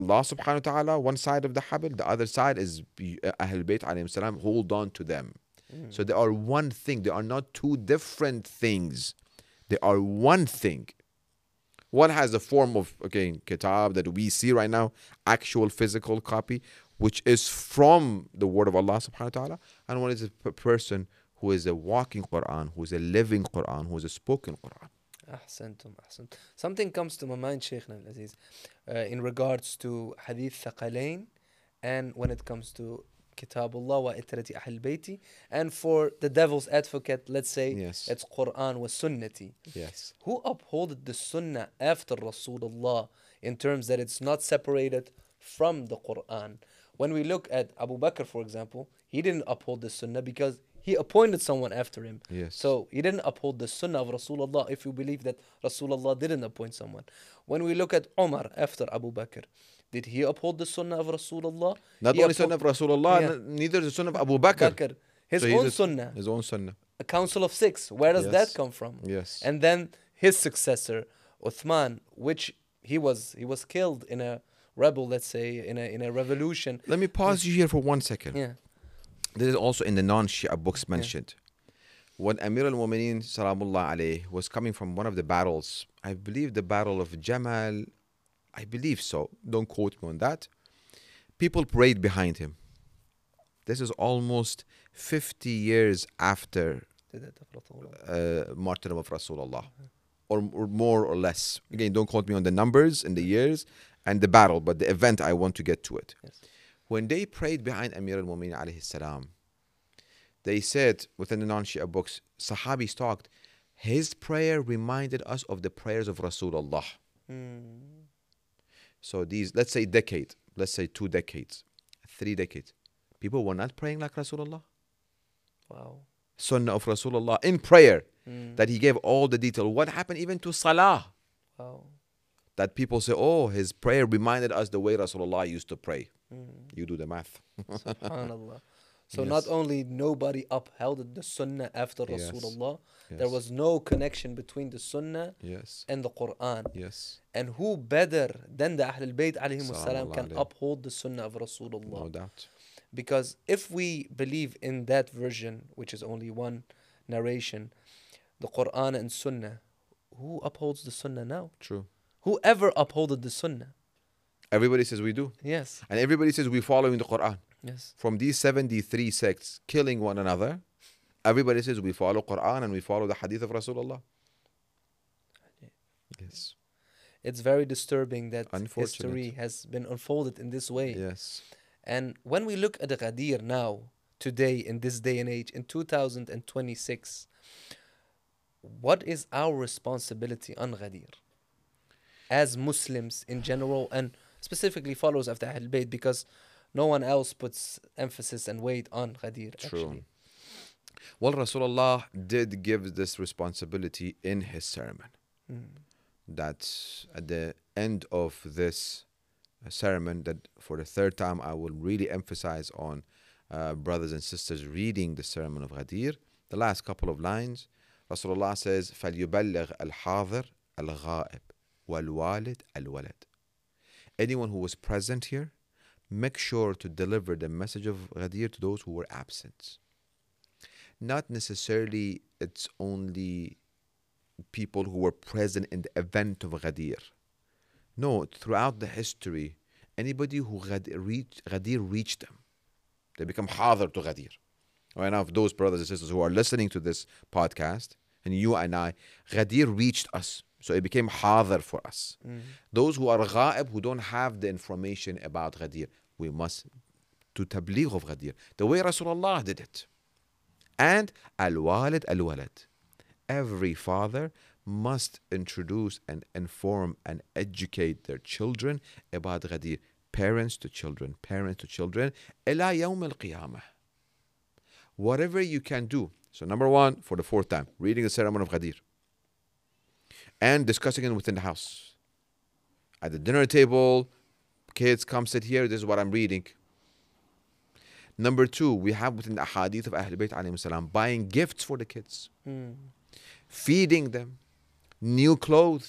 Allah subhanahu wa ta'ala, one side of the habl, the other side is Ahlul Bayt alayhim salam, hold on to them. So they are one thing. They are not two different things. They are one thing. One has the form of, again, kitab that we see right now, actual physical copy, which is from the word of Allah subhanahu wa ta'ala. And one is a person who is a walking Quran, who is a living Quran, who is a spoken Quran. أحسنتم أحسنتم. Something comes to my mind, Shaykhna al-Aziz, in regards to Hadith Thaqalain, and when it comes to Kitabullah wa Itrati Ahl Bayti, and for the devil's advocate, let's say Yes. it's Quran wa Sunnati. Yes. Who upholded the Sunnah after Rasulullah in terms that it's not separated from the Quran? When we look at Abu Bakr, for example, he didn't uphold the Sunnah because he appointed someone after him. Yes. So he didn't uphold the Sunnah of Rasulullah if you believe that Rasulullah didn't appoint someone. When we look at Umar after Abu Bakr, did he uphold the Sunnah of Rasulullah? Not He only Sunnah of Rasulullah, Yeah. neither the Sunnah of Abu Bakr. Bakr, his So he's own a- Sunnah, His own Sunnah. a council of 6. Where does Yes. that come from? Yes. And then his successor, Uthman, which he was killed in a rebel, let's say, in a revolution. Let me pause you here for 1 second. Yeah. This is also in the non-Shia books mentioned. When Amir al-Mu'mineen Salamullah alayh was coming from one of the battles, I believe the battle of Jamal, I believe so, don't quote me on that, people prayed behind him. This is almost 50 years after martyrdom of Rasulullah, or more or less. Again, don't quote me on the numbers and the years and the battle, but the event, I want to get to it. Yes. When they prayed behind Amir al-Mu'mineen alayhi salam, they said within the non-Shia books, Sahabis talked, his prayer reminded us of the prayers of Rasulullah. So these, let's say decade, let's say 2 decades, 3 decades, people were not praying like Rasulullah. Wow. Sunnah of Rasulullah in prayer, that he gave all the detail. What happened even to Salah? Wow. That people say, oh, his prayer reminded us the way Rasulullah used to pray. You do the math. SubhanAllah. So Yes. not only nobody upheld the Sunnah after Yes. Rasulullah, Yes. there was no connection between the Sunnah Yes. and the Quran. Yes. And who better than the Ahlul Bayt alayhim salam Sallallahu can alayhi. uphold the Sunnah of Rasulullah? No doubt. Because if we believe in that version, which is only one narration, the Quran and Sunnah, who upholds the Sunnah now? True. Whoever upholded the Sunnah. Everybody says we do. Yes. And everybody says we're following the Quran. Yes. From these 73 sects killing one another, everybody says we follow Quran and we follow the hadith of Rasulullah. Yes. It's very disturbing that Unfortunate. history has been unfolded in this way. Yes. And when we look at the Ghadir now, today, in this day and age, in 2026, what is our responsibility on Ghadir? As Muslims in general, and specifically followers of the Ahl Bayt, because no one else puts emphasis and weight on Ghadir, True. actually. Well, Rasulullah did give this responsibility in his sermon. That at the end of this sermon, that for the 3rd time I will really emphasize on brothers and sisters reading the sermon of Ghadir. The last couple of lines, Rasulullah says, فَلْيُبَلِّغْ الْحَاضِرْ الْغَائِبْ وَالْوَالِدْ الْوَلَدْ. Anyone who was present here, make sure to deliver the message of Ghadir to those who were absent. Not necessarily it's only people who were present in the event of Ghadir. No, throughout the history, anybody who Ghadir reached them, they become hadr to Ghadir. Right now, for those brothers and sisters who are listening to this podcast, and you and I, Ghadir reached us. So it became hadr for us. Those who are ghaib, who don't have the information about Ghadir, we must to tabligh of Ghadir, the way Rasulullah did it. And al-walid al-walad. Every father must introduce and inform and educate their children about Ghadir. Parents to children, parents to children. Ila yawm al-qiyamah. Whatever you can do. So number 1, for the 4th time, reading the ceremony of Ghadir. And discussing it within the house. At the dinner table, kids come sit here, this is what I'm reading. Number 2, we have within the hadith of Ahlul Bayt alayhim salam, buying gifts for the kids. Feeding them, new clothes,